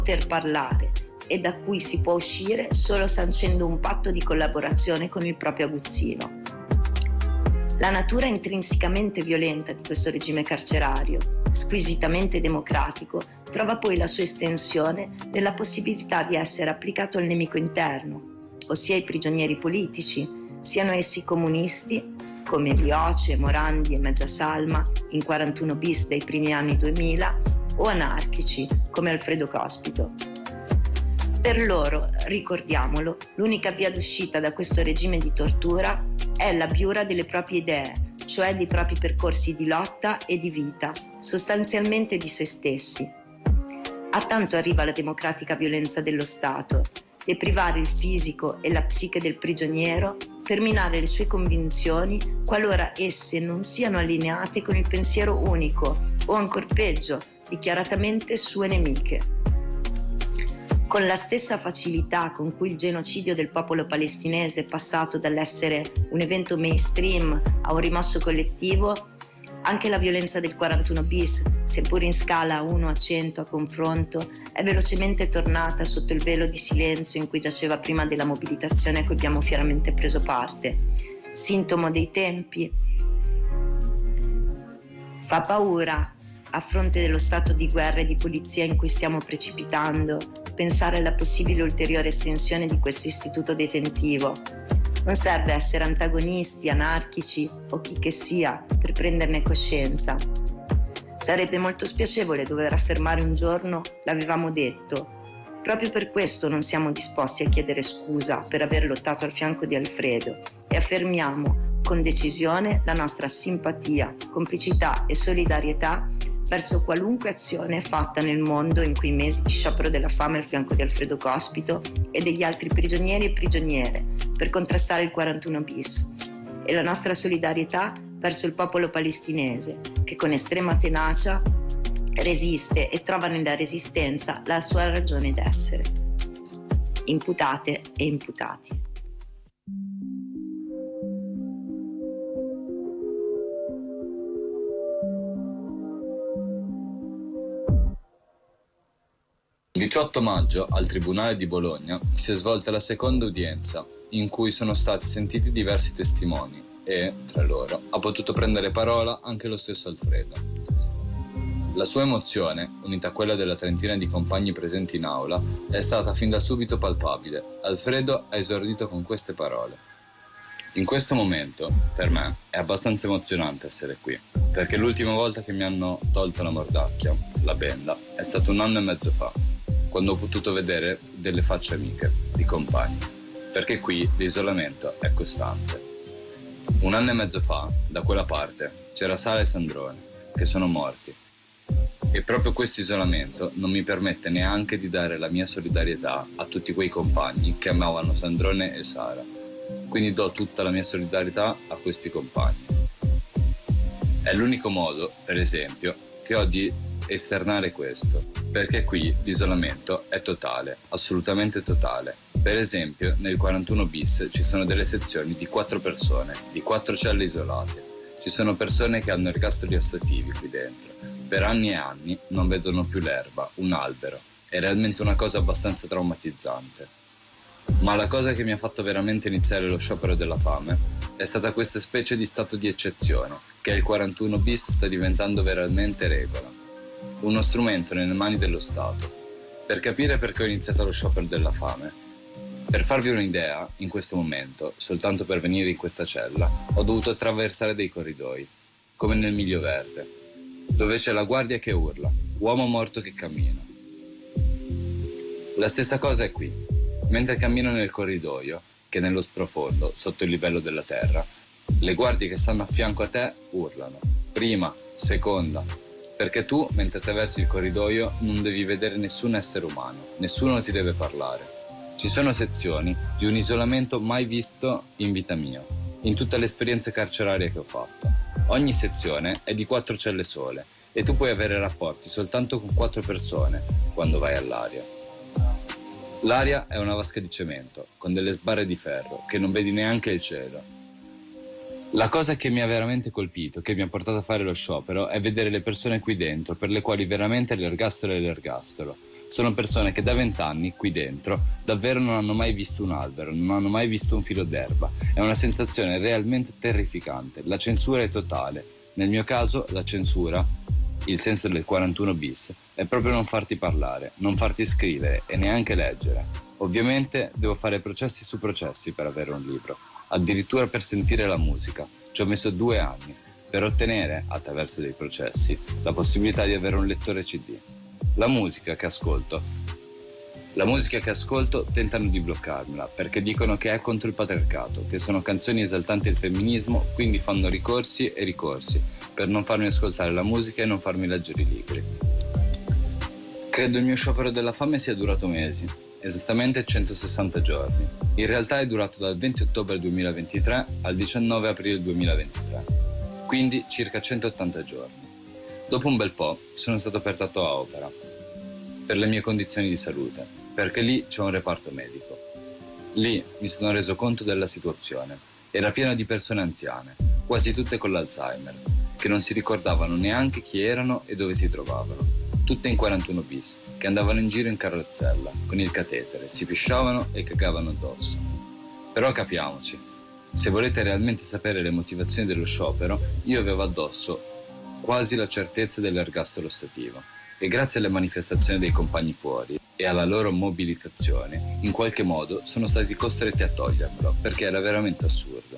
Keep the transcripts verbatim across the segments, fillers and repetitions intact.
poter parlare e da cui si può uscire solo sancendo un patto di collaborazione con il proprio aguzzino. La natura intrinsecamente violenta di questo regime carcerario, squisitamente democratico, trova poi la sua estensione nella possibilità di essere applicato al nemico interno, ossia ai prigionieri politici, siano essi comunisti, come Rioce, Morandi e Mezzasalma in quarantuno bis dei primi anni duemila, o anarchici, come Alfredo Cospito. Per loro, ricordiamolo, l'unica via d'uscita da questo regime di tortura è l'abbiura delle proprie idee, cioè dei propri percorsi di lotta e di vita, sostanzialmente di se stessi. A tanto arriva la democratica violenza dello Stato, deprivare il fisico e la psiche del prigioniero per minare le sue convinzioni qualora esse non siano allineate con il pensiero unico o, ancor peggio, dichiaratamente sue nemiche. Con la stessa facilità con cui il genocidio del popolo palestinese è passato dall'essere un evento mainstream a un rimosso collettivo, anche la violenza del quarantuno bis, seppur in scala uno a cento a confronto, è velocemente tornata sotto il velo di silenzio in cui giaceva prima della mobilitazione a cui abbiamo fieramente preso parte. Sintomo dei tempi? Fa paura, a fronte dello stato di guerra e di polizia in cui stiamo precipitando, pensare alla possibile ulteriore estensione di questo istituto detentivo. Non serve essere antagonisti, anarchici o chi che sia per prenderne coscienza. Sarebbe molto spiacevole dover affermare un giorno «l'avevamo detto». Proprio per questo non siamo disposti a chiedere scusa per aver lottato al fianco di Alfredo e affermiamo con decisione la nostra simpatia, complicità e solidarietà verso qualunque azione fatta nel mondo in quei mesi di sciopero della fame al fianco di Alfredo Cospito e degli altri prigionieri e prigioniere per contrastare il quarantuno bis, e la nostra solidarietà verso il popolo palestinese che con estrema tenacia resiste e trova nella resistenza la sua ragione d'essere. Imputate e imputati. Il diciotto maggio al Tribunale di Bologna si è svolta la seconda udienza in cui sono stati sentiti diversi testimoni e, tra loro, ha potuto prendere parola anche lo stesso Alfredo. La sua emozione, unita a quella della trentina di compagni presenti in aula, è stata fin da subito palpabile. Alfredo ha esordito con queste parole. In questo momento, per me, è abbastanza emozionante essere qui, perché l'ultima volta che mi hanno tolto la mordacchia, la benda, è stato un anno e mezzo fa, quando ho potuto vedere delle facce amiche, di compagni, perché qui l'isolamento è costante. Un anno e mezzo fa, da quella parte, c'era Sara e Sandrone, che sono morti. E proprio questo isolamento non mi permette neanche di dare la mia solidarietà a tutti quei compagni che amavano Sandrone e Sara. Quindi do tutta la mia solidarietà a questi compagni. È l'unico modo, per esempio, che ho di esternare questo, perché qui l'isolamento è totale, assolutamente totale. Per esempio, nel quarantuno bis ci sono delle sezioni di quattro persone, di quattro celle isolate. Ci sono persone che hanno ergastoli ostativi qui dentro. Per anni e anni non vedono più l'erba, un albero. È realmente una cosa abbastanza traumatizzante. Ma la cosa che mi ha fatto veramente iniziare lo sciopero della fame è stata questa specie di stato di eccezione, che il quarantuno bis sta diventando veramente regola. Uno strumento nelle mani dello Stato. Per capire perché ho iniziato lo sciopero della fame, per farvi un'idea, in questo momento, soltanto per venire in questa cella, ho dovuto attraversare dei corridoi, come nel Miglio Verde, dove c'è la guardia che urla, uomo morto che cammina. La stessa cosa è qui. Mentre cammino nel corridoio, che è nello sprofondo, sotto il livello della terra, le guardie che stanno a fianco a te urlano. Prima, seconda, perché tu, mentre attraversi il corridoio, non devi vedere nessun essere umano, nessuno ti deve parlare. Ci sono sezioni di un isolamento mai visto in vita mia, in tutte le esperienze carcerarie che ho fatto. Ogni sezione è di quattro celle sole e tu puoi avere rapporti soltanto con quattro persone quando vai all'aria. L'aria è una vasca di cemento, con delle sbarre di ferro, che non vedi neanche il cielo. La cosa che mi ha veramente colpito, che mi ha portato a fare lo sciopero, è vedere le persone qui dentro, per le quali veramente l'ergastolo è l'ergastolo. Sono persone che da vent'anni, qui dentro, davvero non hanno mai visto un albero, non hanno mai visto un filo d'erba. È una sensazione realmente terrificante. La censura è totale. Nel mio caso, la censura, il senso del quarantuno bis, è proprio non farti parlare, non farti scrivere e neanche leggere. Ovviamente devo fare processi su processi per avere un libro, addirittura per sentire la musica. Ci ho messo due anni per ottenere, attraverso dei processi, la possibilità di avere un lettore C D. La musica che ascolto, la musica che ascolto tentano di bloccarmela perché dicono che è contro il patriarcato, che sono canzoni esaltanti il femminismo, quindi fanno ricorsi e ricorsi per non farmi ascoltare la musica e non farmi leggere i libri. Credo il mio sciopero della fame sia durato mesi, esattamente centosessanta giorni. In realtà è durato dal venti ottobre duemilaventitré al diciannove aprile duemilaventitré, quindi circa centottanta giorni. Dopo un bel po' sono stato portato a opera per le mie condizioni di salute, perché lì c'è un reparto medico. Lì mi sono reso conto della situazione. Era piena di persone anziane, quasi tutte con l'Alzheimer, che non si ricordavano neanche chi erano e dove si trovavano. Tutte in quarantuno bis, che andavano in giro in carrozzella, con il catetere, si pisciavano e cagavano addosso. Però capiamoci, se volete realmente sapere le motivazioni dello sciopero, io avevo addosso quasi la certezza dell'ergastolo stativo e grazie alle manifestazioni dei compagni fuori e alla loro mobilitazione, in qualche modo sono stati costretti a togliermelo perché era veramente assurdo.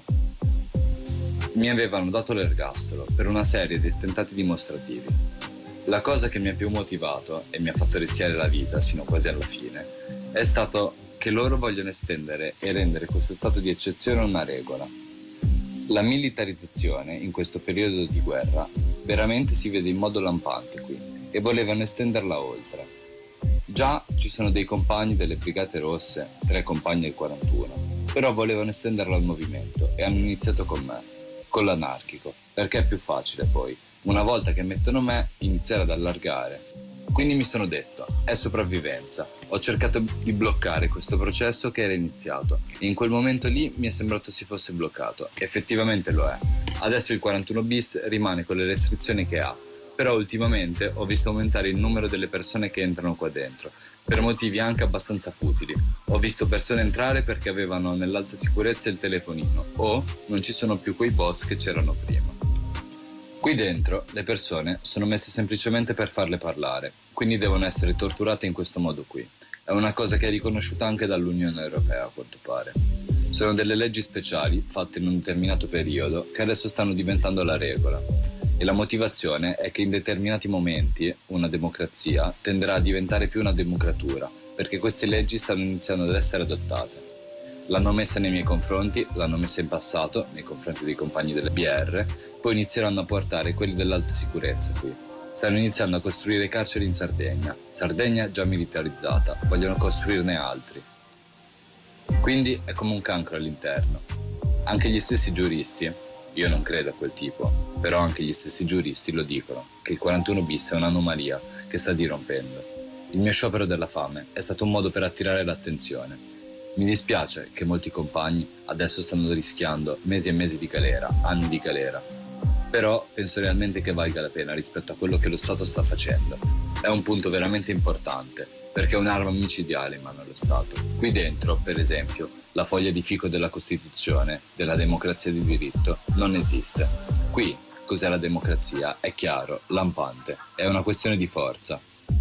Mi avevano dato l'ergastolo per una serie di attentati dimostrativi. La cosa che mi ha più motivato e mi ha fatto rischiare la vita sino quasi alla fine è stato che loro vogliono estendere e rendere questo stato di eccezione una regola. La militarizzazione in questo periodo di guerra veramente si vede in modo lampante qui e volevano estenderla oltre. Già ci sono dei compagni delle Brigate Rosse, tre compagni del quarantuno, però volevano estenderla al movimento e hanno iniziato con me, con l'anarchico, perché è più facile poi, una volta che mettono me, iniziare ad allargare. Quindi mi sono detto, è sopravvivenza. Ho cercato di bloccare questo processo che era iniziato e in quel momento lì mi è sembrato si fosse bloccato. Effettivamente lo è. Adesso il quarantuno bis rimane con le restrizioni che ha, però ultimamente ho visto aumentare il numero delle persone che entrano qua dentro, per motivi anche abbastanza futili. Ho visto persone entrare perché avevano nell'alta sicurezza il telefonino o non ci sono più quei boss che c'erano prima. Qui dentro le persone sono messe semplicemente per farle parlare, quindi devono essere torturate in questo modo qui. È una cosa che è riconosciuta anche dall'Unione Europea, a quanto pare. Sono delle leggi speciali fatte in un determinato periodo che adesso stanno diventando la regola. E la motivazione è che in determinati momenti una democrazia tenderà a diventare più una democratura, perché queste leggi stanno iniziando ad essere adottate. L'hanno messa nei miei confronti, l'hanno messa in passato, nei confronti dei compagni delle B R, poi inizieranno a portare quelli dell'alta sicurezza qui. Stanno iniziando a costruire carceri in Sardegna. Sardegna già militarizzata, vogliono costruirne altri. Quindi è come un cancro all'interno. Anche gli stessi giuristi, io non credo a quel tipo, però anche gli stessi giuristi lo dicono, che il quarantuno bis è un'anomalia che sta dirompendo. Il mio sciopero della fame è stato un modo per attirare l'attenzione. Mi dispiace che molti compagni adesso stanno rischiando mesi e mesi di galera, anni di galera, però penso realmente che valga la pena rispetto a quello che lo Stato sta facendo. È un punto veramente importante, perché è un'arma micidiale in mano allo Stato. Qui dentro, per esempio, la foglia di fico della Costituzione, della democrazia di diritto, non esiste. Qui, cos'è la democrazia? È chiaro, lampante, è una questione di forza.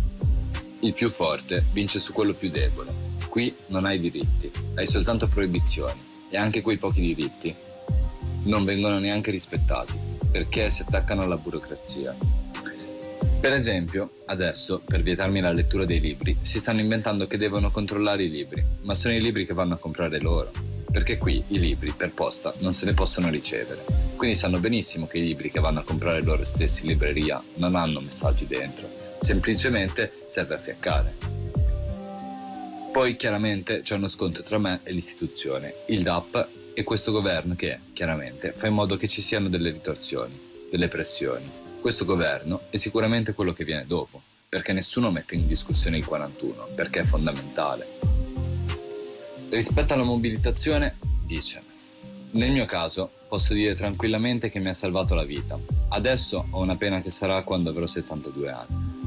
Il più forte vince su quello più debole. Qui non hai diritti, hai soltanto proibizioni e anche quei pochi diritti non vengono neanche rispettati perché si attaccano alla burocrazia. Per esempio, adesso, per vietarmi la lettura dei libri, si stanno inventando che devono controllare i libri, ma sono i libri che vanno a comprare loro, perché qui i libri per posta non se ne possono ricevere. Quindi sanno benissimo che i libri che vanno a comprare loro stessi in libreria non hanno messaggi dentro, semplicemente serve a fiaccare. Poi chiaramente c'è uno scontro tra me e l'istituzione, il D A P e questo governo che, chiaramente, fa in modo che ci siano delle ritorsioni, delle pressioni. Questo governo è sicuramente quello che viene dopo, perché nessuno mette in discussione il quarantuno, perché è fondamentale. Rispetto alla mobilitazione, dice: nel mio caso posso dire tranquillamente che mi ha salvato la vita. Adesso ho una pena che sarà quando avrò settantadue anni.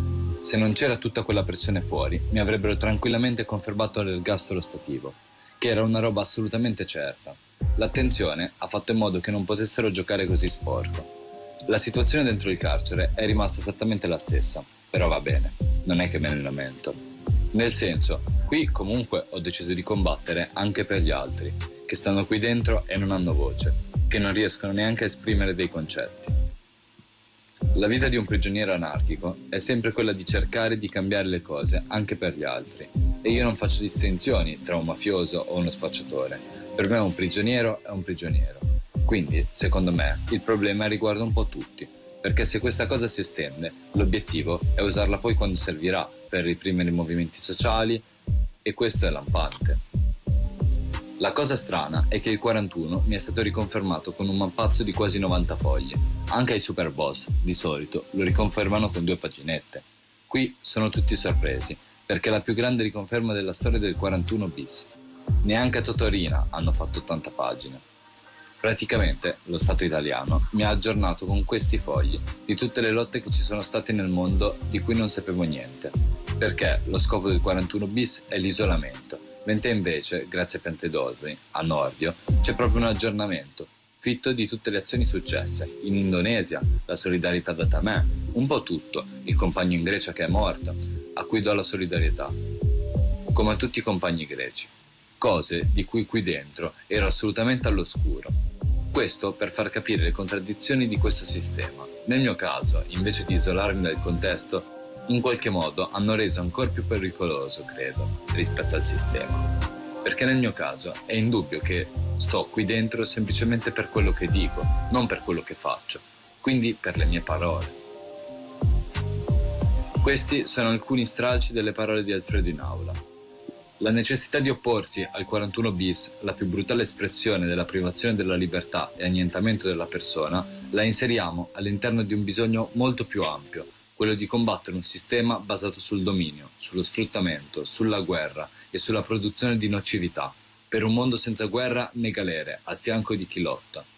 Se non c'era tutta quella pressione fuori, mi avrebbero tranquillamente confermato l'ergastolo stativo, che era una roba assolutamente certa. L'attenzione ha fatto in modo che non potessero giocare così sporco. La situazione dentro il carcere è rimasta esattamente la stessa, però va bene, non è che me ne lamento. Nel senso, qui comunque ho deciso di combattere anche per gli altri, che stanno qui dentro e non hanno voce, che non riescono neanche a esprimere dei concetti. La vita di un prigioniero anarchico è sempre quella di cercare di cambiare le cose anche per gli altri, e io non faccio distinzioni tra un mafioso o uno spacciatore. Per me un prigioniero è un prigioniero. Quindi, secondo me, il problema riguarda un po' tutti, perché se questa cosa si estende, l'obiettivo è usarla poi quando servirà per reprimere i movimenti sociali, e questo è lampante. La cosa strana è che il quarantuno mi è stato riconfermato con un mappazzo di quasi novanta foglie. Anche ai super boss, di solito, lo riconfermano con due paginette. Qui sono tutti sorpresi, perché è la più grande riconferma della storia del quarantuno bis. Neanche a Totorina hanno fatto ottanta pagine. Praticamente, lo Stato italiano mi ha aggiornato con questi fogli di tutte le lotte che ci sono state nel mondo di cui non sapevo niente. Perché lo scopo del quarantuno bis è l'isolamento, mentre invece, grazie a Piantedosi, a Nordio, c'è proprio un aggiornamento, fitto di tutte le azioni successe. In Indonesia, la solidarietà data a me, un po' tutto, il compagno in Grecia che è morto, a cui do la solidarietà, come a tutti i compagni greci. Cose di cui qui dentro ero assolutamente all'oscuro. Questo per far capire le contraddizioni di questo sistema. Nel mio caso, invece di isolarmi dal contesto, in qualche modo hanno reso ancora più pericoloso, credo, rispetto al sistema. Perché nel mio caso è indubbio che sto qui dentro semplicemente per quello che dico, non per quello che faccio, quindi per le mie parole. Questi sono alcuni stralci delle parole di Alfredo in aula. La necessità di opporsi al quarantuno bis, la più brutale espressione della privazione della libertà e annientamento della persona, la inseriamo all'interno di un bisogno molto più ampio, quello di combattere un sistema basato sul dominio, sullo sfruttamento, sulla guerra e sulla produzione di nocività, per un mondo senza guerra né galere, al fianco di chi lotta.